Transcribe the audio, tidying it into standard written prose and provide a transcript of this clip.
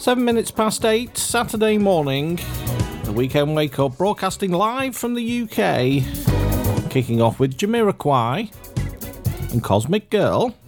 7 minutes past 8, Saturday morning. The Weekend Wake Up, broadcasting live from the UK. Kicking off with Jamiroquai and Cosmic Girl.